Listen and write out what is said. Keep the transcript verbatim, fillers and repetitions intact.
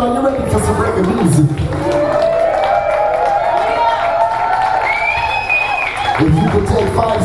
are you ready for some reggae music? If you could take five